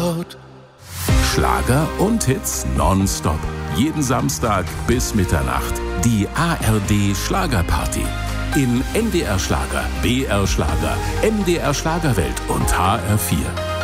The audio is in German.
Sport. Schlager und Hits nonstop. Jeden Samstag bis Mitternacht. Die ARD Schlagerparty. In NDR Schlager, BR Schlager, MDR Schlagerwelt und HR4.